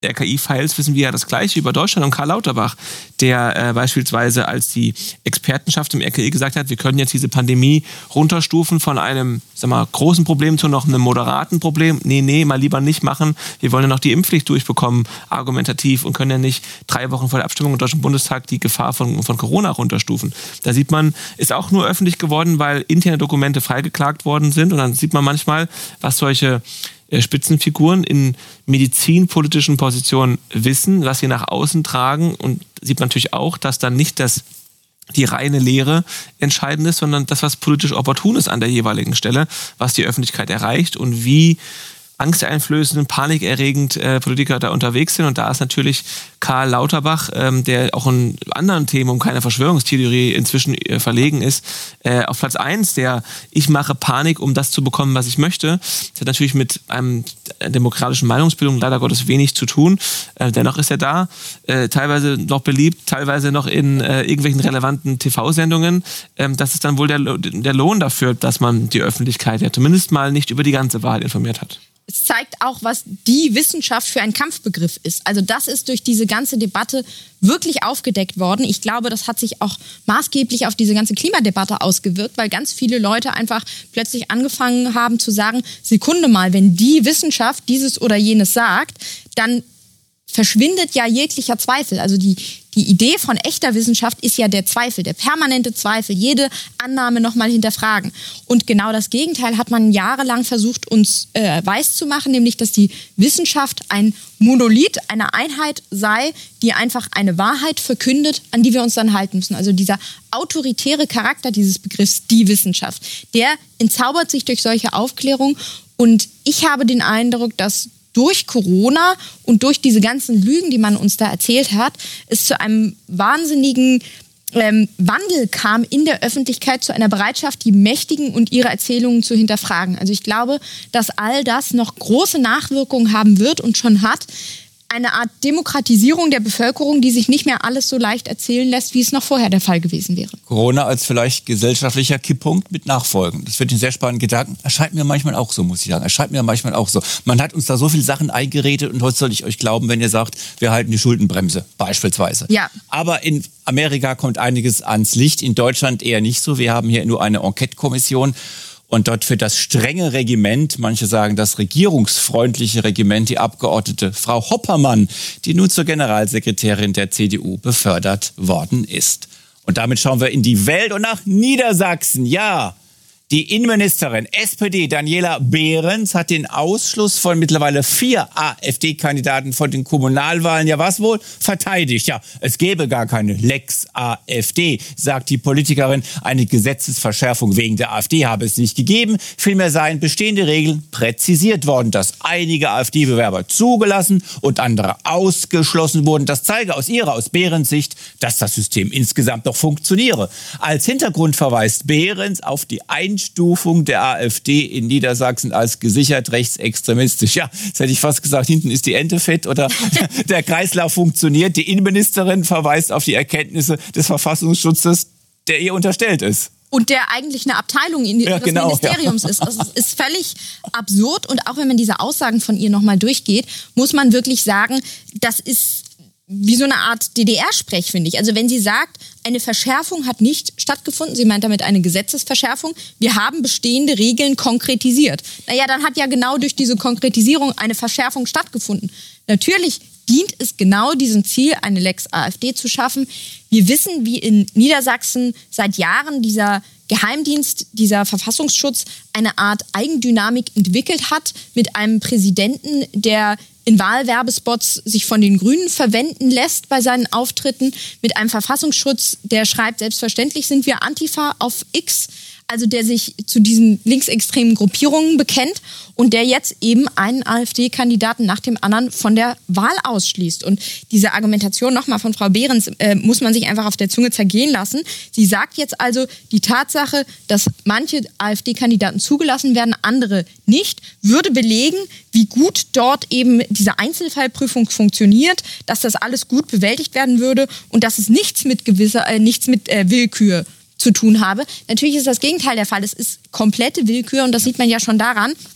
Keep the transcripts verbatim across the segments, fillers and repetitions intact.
R K I-Files wissen wir ja das Gleiche über Deutschland und Karl Lauterbach, der äh, beispielsweise, als die Expertenschaft im R K I gesagt hat, wir können jetzt diese Pandemie runterstufen von einem, sag mal, großen Problem zu noch einem moderaten Problem. Nee, nee, mal lieber nicht machen. Wir wollen ja noch die Impfpflicht durchbekommen, argumentativ, und können ja nicht drei Wochen vor der Abstimmung im Deutschen Bundestag die Gefahr von, von Corona runterstufen. Da sieht man, ist auch nur öffentlich geworden, weil interne Dokumente freigeklagt worden sind, und dann sieht man manchmal, was solche Spitzenfiguren in medizinpolitischen Positionen wissen, was sie nach außen tragen, und sieht man natürlich auch, dass dann nicht das, die reine Lehre entscheidend ist, sondern das, was politisch opportun ist an der jeweiligen Stelle, was die Öffentlichkeit erreicht und wie angsteinflößend, panikerregend äh, Politiker da unterwegs sind. Und da ist natürlich Karl Lauterbach, ähm, der auch in anderen Themen um keine Verschwörungstheorie inzwischen äh, verlegen ist, äh, auf Platz eins, der ich mache Panik, um das zu bekommen, was ich möchte. Das hat natürlich mit einem demokratischen Meinungsbildung leider Gottes wenig zu tun. Äh, dennoch ist er da, äh, teilweise noch beliebt, teilweise noch in äh, irgendwelchen relevanten T V-Sendungen. Ähm, das ist dann wohl der, der Lohn dafür, dass man die Öffentlichkeit ja zumindest mal nicht über die ganze Wahrheit informiert hat. Es zeigt auch, was die Wissenschaft für ein Kampfbegriff ist. Also das ist durch diese ganze Debatte wirklich aufgedeckt worden. Ich glaube, das hat sich auch maßgeblich auf diese ganze Klimadebatte ausgewirkt, weil ganz viele Leute einfach plötzlich angefangen haben zu sagen, Sekunde mal, wenn die Wissenschaft dieses oder jenes sagt, dann verschwindet ja jeglicher Zweifel. Also die, die Idee von echter Wissenschaft ist ja der Zweifel, der permanente Zweifel, jede Annahme nochmal hinterfragen. Und genau das Gegenteil hat man jahrelang versucht, uns äh, weiszumachen, nämlich, dass die Wissenschaft ein Monolith, eine Einheit sei, die einfach eine Wahrheit verkündet, an die wir uns dann halten müssen. Also dieser autoritäre Charakter dieses Begriffs, die Wissenschaft, der entzaubert sich durch solche Aufklärung. Und ich habe den Eindruck, dass durch Corona und durch diese ganzen Lügen, die man uns da erzählt hat, es zu einem wahnsinnigen ähm, Wandel kam in der Öffentlichkeit, zu einer Bereitschaft, die Mächtigen und ihre Erzählungen zu hinterfragen. Also ich glaube, dass all das noch große Nachwirkungen haben wird und schon hat. Eine Art Demokratisierung der Bevölkerung, die sich nicht mehr alles so leicht erzählen lässt, wie es noch vorher der Fall gewesen wäre. Corona als vielleicht gesellschaftlicher Kipppunkt mit Nachfolgen. Das wird ein sehr spannender Gedanken. Erscheint mir manchmal auch so, muss ich sagen. Erscheint mir manchmal auch so. Man hat uns da so viele Sachen eingeredet, und heute soll ich euch glauben, wenn ihr sagt, wir halten die Schuldenbremse beispielsweise. Ja. Aber in Amerika kommt einiges ans Licht, in Deutschland eher nicht so. Wir haben hier nur eine Enquete-Kommission. Und dort für das strenge Regiment, manche sagen das regierungsfreundliche Regiment, die Abgeordnete Frau Hoppermann, die nun zur Generalsekretärin der C D U befördert worden ist. Und damit schauen wir in die Welt und nach Niedersachsen. Ja, die Innenministerin S P D Daniela Behrens hat den Ausschluss von mittlerweile vier AfD-Kandidaten von den Kommunalwahlen, ja was wohl, verteidigt. Ja, es gäbe gar keine Lex AfD, sagt die Politikerin. Eine Gesetzesverschärfung wegen der AfD habe es nicht gegeben. Vielmehr seien bestehende Regeln präzisiert worden, dass einige AfD-Bewerber zugelassen und andere ausgeschlossen wurden. Das zeige aus ihrer, aus Behrens Sicht, dass das System insgesamt noch funktioniere. Als Hintergrund verweist Behrens auf die Einstellung Stufung der AfD in Niedersachsen als gesichert rechtsextremistisch. Ja, jetzt hätte ich fast gesagt, hinten ist die Ente fett oder der Kreislauf funktioniert. Die Innenministerin verweist auf die Erkenntnisse des Verfassungsschutzes, der ihr unterstellt ist. Und der eigentlich eine Abteilung in ja, des genau, Ministeriums ja. ist. Das ist völlig absurd. Und auch wenn man diese Aussagen von ihr nochmal durchgeht, muss man wirklich sagen, das ist wie so eine Art D D R-Sprech, finde ich. Also wenn sie sagt, eine Verschärfung hat nicht stattgefunden, sie meint damit eine Gesetzesverschärfung, wir haben bestehende Regeln konkretisiert. Naja, dann hat ja genau durch diese Konkretisierung eine Verschärfung stattgefunden. Natürlich dient es genau diesem Ziel, eine Lex AfD zu schaffen. Wir wissen, wie in Niedersachsen seit Jahren dieser Geheimdienst, dieser Verfassungsschutz eine Art Eigendynamik entwickelt hat mit einem Präsidenten, der in Wahlwerbespots sich von den Grünen verwenden lässt bei seinen Auftritten, mit einem Verfassungsschutz, der schreibt, selbstverständlich sind wir Antifa auf X, also der sich zu diesen linksextremen Gruppierungen bekennt und der jetzt eben einen AfD-Kandidaten nach dem anderen von der Wahl ausschließt. Und diese Argumentation nochmal von Frau Behrens äh, muss man sich einfach auf der Zunge zergehen lassen. Sie sagt jetzt also, die Tatsache, dass manche AfD-Kandidaten zugelassen werden, andere nicht, würde belegen, wie gut dort eben diese Einzelfallprüfung funktioniert, dass das alles gut bewältigt werden würde und dass es nichts mit gewisser, äh, nichts mit äh, Willkür zu tun habe. Natürlich ist das Gegenteil der Fall. Es ist komplette Willkür und das sieht man ja schon daran,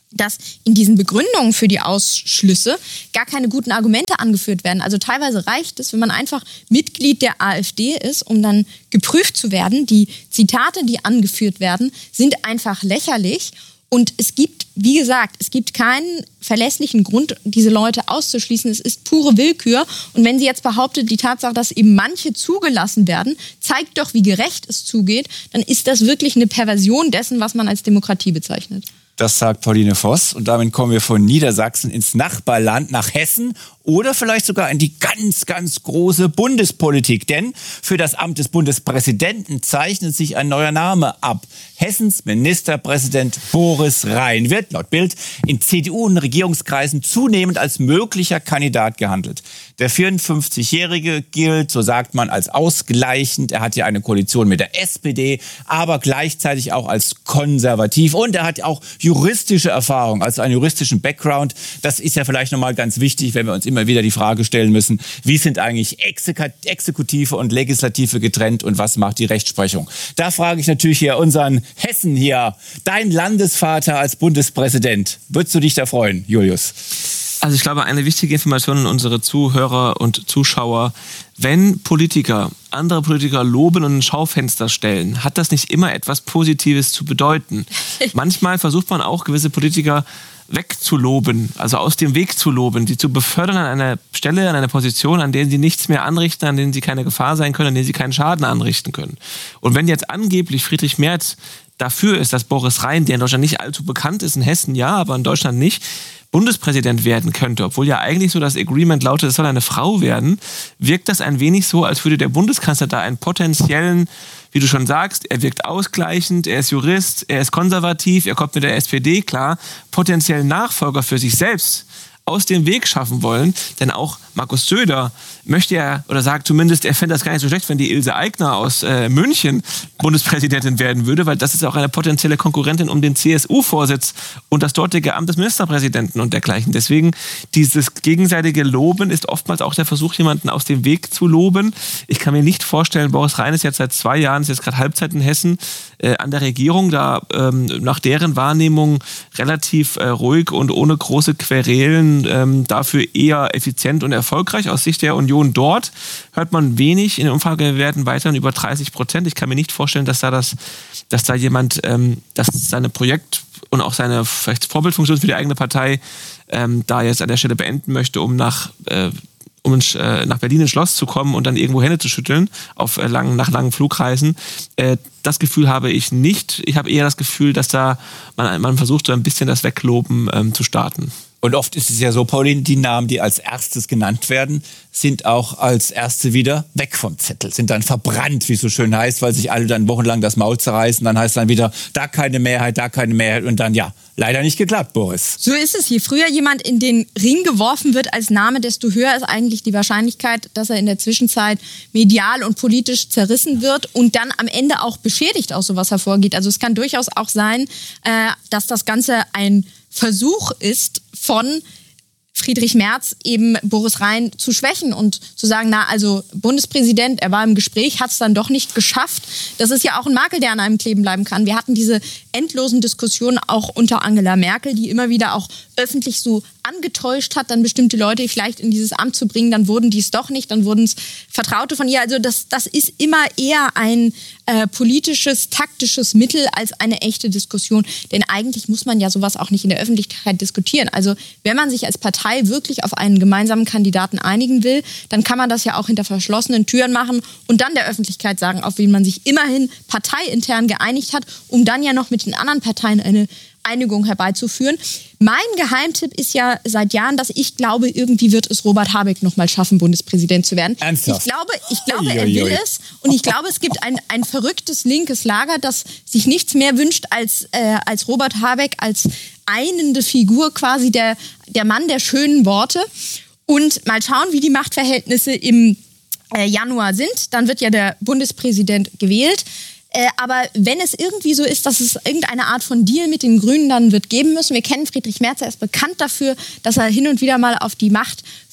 dass in diesen Begründungen für die Ausschlüsse gar keine guten Argumente angeführt werden. Also teilweise reicht es, wenn man einfach Mitglied der AfD ist, um dann geprüft zu werden. Die Zitate, die angeführt werden, sind einfach lächerlich. Und es gibt, wie gesagt, es gibt keinen verlässlichen Grund, diese Leute auszuschließen. Es ist pure Willkür. Und wenn sie jetzt behauptet, die Tatsache, dass eben manche zugelassen werden, zeigt doch, wie gerecht es zugeht, dann ist das wirklich eine Perversion dessen, was man als Demokratie bezeichnet. Das sagt Pauline Voss. Und damit kommen wir von Niedersachsen ins Nachbarland, nach Hessen oder vielleicht sogar in die ganz, ganz große Bundespolitik. Denn für das Amt des Bundespräsidenten zeichnet sich ein neuer Name ab. Hessens Ministerpräsident Boris Rhein wird laut Bild in C D U- und Regierungskreisen zunehmend als möglicher Kandidat gehandelt. Der vierundfünfzigjährige gilt, so sagt man, als ausgleichend. Er hat ja eine Koalition mit der S P D, aber gleichzeitig auch als konservativ. Und er hat auch juristische Erfahrung, also einen juristischen Background. Das ist ja vielleicht nochmal ganz wichtig, wenn wir uns immer wieder die Frage stellen müssen, wie sind eigentlich Exekutive und Legislative getrennt und was macht die Rechtsprechung? Da frage ich natürlich hier unseren Hessen hier, dein Landesvater als Bundespräsident. Würdest du dich da freuen, Julius? Also ich glaube, eine wichtige Information an unsere Zuhörer und Zuschauer: Wenn Politiker andere Politiker loben und ein Schaufenster stellen, hat das nicht immer etwas Positives zu bedeuten. Manchmal versucht man auch, gewisse Politiker wegzuloben, also aus dem Weg zu loben, sie zu befördern an einer Stelle, an einer Position, an der sie nichts mehr anrichten, an denen sie keine Gefahr sein können, an denen sie keinen Schaden anrichten können. Und wenn jetzt angeblich Friedrich Merz dafür ist, dass Boris Rhein, der in Deutschland nicht allzu bekannt ist, in Hessen ja, aber in Deutschland nicht, Bundespräsident werden könnte, obwohl ja eigentlich so das Agreement lautet, es soll eine Frau werden, wirkt das ein wenig so, als würde der Bundeskanzler da einen potenziellen, wie du schon sagst, er wirkt ausgleichend, er ist Jurist, er ist konservativ, er kommt mit der S P D klar, potenziellen Nachfolger für sich selbst aus dem Weg schaffen wollen. Denn auch Markus Söder möchte ja, oder sagt zumindest, er fände das gar nicht so schlecht, wenn die Ilse Aigner aus äh, München Bundespräsidentin werden würde, weil das ist auch eine potenzielle Konkurrentin um den C S U-Vorsitz und das dortige Amt des Ministerpräsidenten und dergleichen. Deswegen dieses gegenseitige Loben ist oftmals auch der Versuch, jemanden aus dem Weg zu loben. Ich kann mir nicht vorstellen, Boris Rhein ist jetzt seit zwei Jahren, ist jetzt gerade Halbzeit in Hessen, äh, an der Regierung, da ähm, nach deren Wahrnehmung relativ äh, ruhig und ohne große Querelen, ähm, dafür eher effizient und erfolgreich. Aus Sicht der Union dort hört man wenig, in den Umfragewerten weiterhin über dreißig Prozent. Ich kann mir nicht vorstellen, dass da, das, dass da jemand ähm, das seine Projekt und auch seine vielleicht Vorbildfunktion für die eigene Partei ähm, da jetzt an der Stelle beenden möchte, um nach äh, um äh, nach Berlin ins Schloss zu kommen und dann irgendwo Hände zu schütteln auf äh, langen, nach langen Flugreisen. Äh, das Gefühl habe ich nicht. Ich habe eher das Gefühl, dass da man, man versucht, so ein bisschen das Wegloben ähm, zu starten. Und oft ist es ja so, Pauline, die Namen, die als erstes genannt werden, sind auch als erste wieder weg vom Zettel, sind dann verbrannt, wie es so schön heißt, weil sich alle dann wochenlang das Maul zerreißen. Dann heißt dann wieder, da keine Mehrheit, da keine Mehrheit und dann, ja, leider nicht geklappt, Boris. So ist es. Je früher jemand in den Ring geworfen wird als Name, desto höher ist eigentlich die Wahrscheinlichkeit, dass er in der Zwischenzeit medial und politisch zerrissen wird und dann am Ende auch beschädigt aus sowas hervorgeht. Also es kann durchaus auch sein, äh, dass das Ganze ein Versuch ist von Friedrich Merz eben Boris Rhein zu schwächen und zu sagen, na also Bundespräsident, er war im Gespräch, hat es dann doch nicht geschafft. Das ist ja auch ein Makel, der an einem kleben bleiben kann. Wir hatten diese endlosen Diskussionen auch unter Angela Merkel, die immer wieder auch öffentlich so angetäuscht hat, dann bestimmte Leute vielleicht in dieses Amt zu bringen, dann wurden die es doch nicht, dann wurden es Vertraute von ihr. Also das, das ist immer eher ein äh, politisches, taktisches Mittel als eine echte Diskussion. Denn eigentlich muss man ja sowas auch nicht in der Öffentlichkeit diskutieren. Also wenn man sich als Partei wirklich auf einen gemeinsamen Kandidaten einigen will, dann kann man das ja auch hinter verschlossenen Türen machen und dann der Öffentlichkeit sagen, auf wen man sich immerhin parteiintern geeinigt hat, um dann ja noch mit den anderen Parteien eine Einigung herbeizuführen. Mein Geheimtipp ist ja seit Jahren, dass ich glaube, irgendwie wird es Robert Habeck noch mal schaffen, Bundespräsident zu werden. Ernsthaft? Ich glaube, ich glaube, er will es. Und ich glaube, es gibt ein, ein verrücktes linkes Lager, das sich nichts mehr wünscht als, äh, als Robert Habeck, als einende Figur, quasi der, der Mann der schönen Worte. Und mal schauen, wie die Machtverhältnisse im äh, Januar sind. Dann wird ja der Bundespräsident gewählt. Äh, aber wenn es irgendwie so ist, dass es irgendeine Art von Deal mit den Grünen dann wird geben müssen. Wir kennen Friedrich Merz, er ist bekannt dafür, dass er hin und wieder mal auf die Macht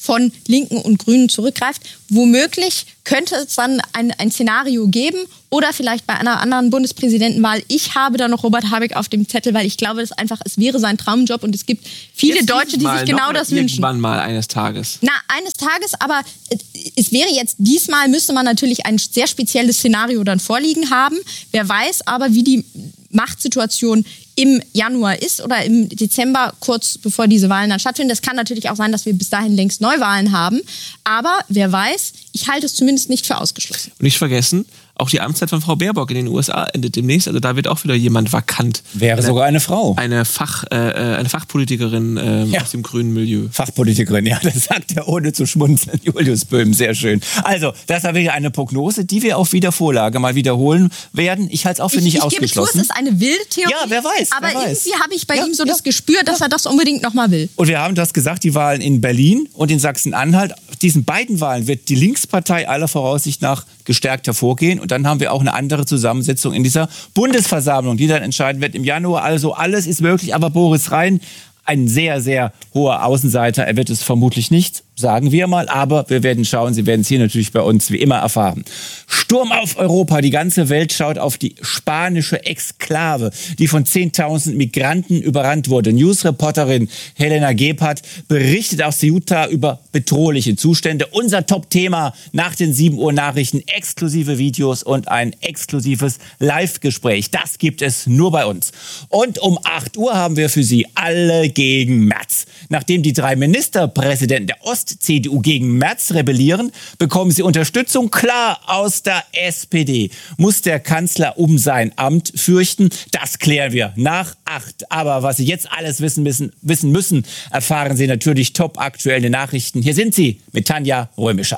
von Linken und Grünen zurückgreift. Womöglich könnte es dann ein, ein Szenario geben oder vielleicht bei einer anderen Bundespräsidentenwahl. Ich habe da noch Robert Habeck auf dem Zettel, weil ich glaube, dass einfach, es wäre sein Traumjob und es gibt viele jetzt Deutsche, die sich genau das wünschen. Irgendwann mal eines Tages. Na, eines Tages, aber es wäre jetzt, diesmal müsste man natürlich ein sehr spezielles Szenario dann vorliegen haben. Wer weiß aber, wie die Machtsituation im Januar ist oder im Dezember, kurz bevor diese Wahlen dann stattfinden. Das kann natürlich auch sein, dass wir bis dahin längst Neuwahlen haben. Aber wer weiß, ich halte es zumindest nicht für ausgeschlossen. Und nicht vergessen, auch die Amtszeit von Frau Baerbock in den U S A endet demnächst. Also da wird auch wieder jemand vakant. Wäre eine, sogar eine Frau. Eine, Fach, äh, eine Fachpolitikerin äh, ja. aus dem grünen Milieu. Fachpolitikerin, ja, das sagt er ohne zu schmunzeln. Julius Böhm, sehr schön. Also, das war wieder eine Prognose, die wir auf Wiedervorlage mal wiederholen werden. Ich halte es auch für ich, nicht ich ausgeschlossen. Ich gebe zu, es ist eine wilde Theorie. Ja, wer weiß. Aber wer irgendwie weiß. habe ich bei ja, ihm so ja, das Gespür, dass ja. er das unbedingt nochmal will. Und wir haben das gesagt, die Wahlen in Berlin und in Sachsen-Anhalt. Diesen beiden Wahlen wird die Linkspartei aller Voraussicht nach gestärkt hervorgehen. Und dann haben wir auch eine andere Zusammensetzung in dieser Bundesversammlung, die dann entscheiden wird im Januar. Also alles ist möglich, aber Boris Rhein, ein sehr, sehr hoher Außenseiter, er wird es vermutlich nicht, sagen wir mal, aber wir werden schauen, Sie werden es hier natürlich bei uns wie immer erfahren. Sturm auf Europa, die ganze Welt schaut auf die spanische Exklave, die von zehntausend Migranten überrannt wurde. Newsreporterin Helena Gebhardt berichtet aus Ceuta über bedrohliche Zustände. Unser Top-Thema nach den sieben Uhr Nachrichten, exklusive Videos und ein exklusives Live-Gespräch. Das gibt es nur bei uns. Und um acht Uhr haben wir für Sie alle gegen Merz. Nachdem die drei Ministerpräsidenten der Ost-C D U gegen Merz rebellieren, bekommen sie Unterstützung, klar, aus der S P D. Muss der Kanzler um sein Amt fürchten? Das klären wir nach acht. Aber was Sie jetzt alles wissen müssen, wissen müssen, erfahren Sie natürlich top aktuelle Nachrichten. Hier sind sie mit Tanja Römischer.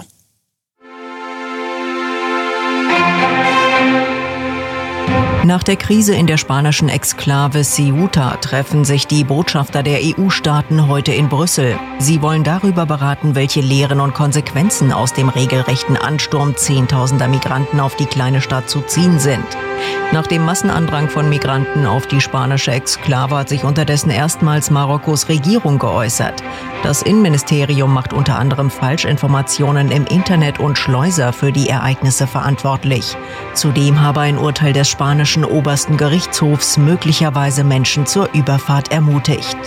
Nach der Krise in der spanischen Exklave Ceuta treffen sich die Botschafter der E U-Staaten heute in Brüssel. Sie wollen darüber beraten, welche Lehren und Konsequenzen aus dem regelrechten Ansturm zehntausender Migranten auf die kleine Stadt zu ziehen sind. Nach dem Massenandrang von Migranten auf die spanische Exklave hat sich unterdessen erstmals Marokkos Regierung geäußert. Das Innenministerium macht unter anderem Falschinformationen im Internet und Schleuser für die Ereignisse verantwortlich. Zudem habe ein Urteil des spanischen obersten Gerichtshofs möglicherweise Menschen zur Überfahrt ermutigt.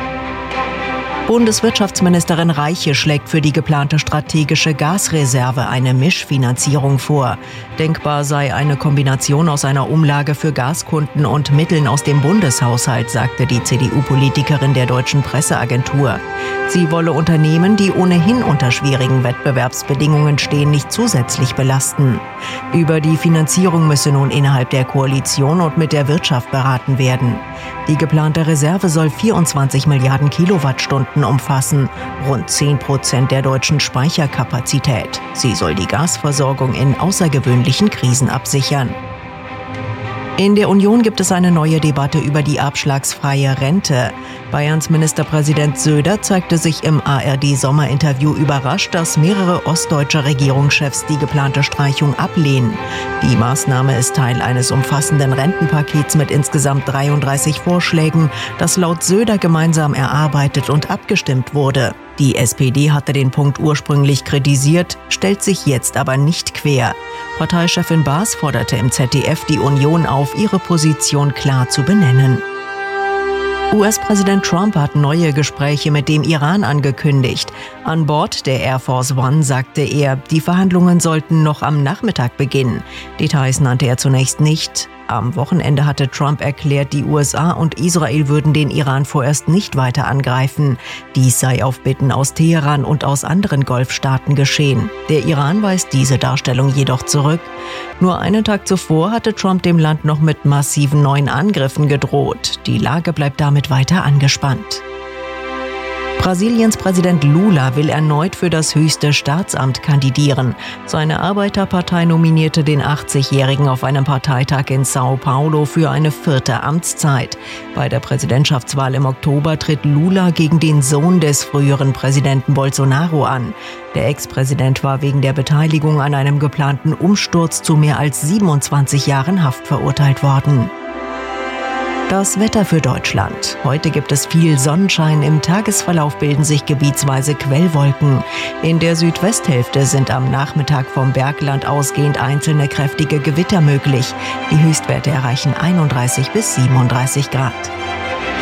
Bundeswirtschaftsministerin Reiche schlägt für die geplante strategische Gasreserve eine Mischfinanzierung vor. Denkbar sei eine Kombination aus einer Umlage für Gaskunden und Mitteln aus dem Bundeshaushalt, sagte die C D U-Politikerin der Deutschen Presseagentur. Sie wolle Unternehmen, die ohnehin unter schwierigen Wettbewerbsbedingungen stehen, nicht zusätzlich belasten. Über die Finanzierung müsse nun innerhalb der Koalition und mit der Wirtschaft beraten werden. Die geplante Reserve soll vierundzwanzig Milliarden Kilowattstunden umfassen, rund zehn Prozent der deutschen Speicherkapazität. Sie soll die Gasversorgung in außergewöhnlichen Krisen absichern. In der Union gibt es eine neue Debatte über die abschlagsfreie Rente. Bayerns Ministerpräsident Söder zeigte sich im A R D-Sommerinterview überrascht, dass mehrere ostdeutsche Regierungschefs die geplante Streichung ablehnen. Die Maßnahme ist Teil eines umfassenden Rentenpakets mit insgesamt dreiunddreißig Vorschlägen, das laut Söder gemeinsam erarbeitet und abgestimmt wurde. Die S P D hatte den Punkt ursprünglich kritisiert, stellt sich jetzt aber nicht quer. Parteichefin Baas forderte im Z D F die Union auf, ihre Position klar zu benennen. U S-Präsident Trump hat neue Gespräche mit dem Iran angekündigt. An Bord der Air Force One sagte er, die Verhandlungen sollten noch am Nachmittag beginnen. Details nannte er zunächst nicht. Am Wochenende hatte Trump erklärt, die U S A und Israel würden den Iran vorerst nicht weiter angreifen. Dies sei auf Bitten aus Teheran und aus anderen Golfstaaten geschehen. Der Iran weist diese Darstellung jedoch zurück. Nur einen Tag zuvor hatte Trump dem Land noch mit massiven neuen Angriffen gedroht. Die Lage bleibt damit weiter angespannt. Brasiliens Präsident Lula will erneut für das höchste Staatsamt kandidieren. Seine Arbeiterpartei nominierte den achtzigjährigen auf einem Parteitag in Sao Paulo für eine vierte Amtszeit. Bei der Präsidentschaftswahl im Oktober tritt Lula gegen den Sohn des früheren Präsidenten Bolsonaro an. Der Ex-Präsident war wegen der Beteiligung an einem geplanten Umsturz zu mehr als siebenundzwanzig Jahren Haft verurteilt worden. Das Wetter für Deutschland. Heute gibt es viel Sonnenschein. Im Tagesverlauf bilden sich gebietsweise Quellwolken. In der Südwesthälfte sind am Nachmittag vom Bergland ausgehend einzelne kräftige Gewitter möglich. Die Höchstwerte erreichen einunddreißig bis siebenunddreißig Grad.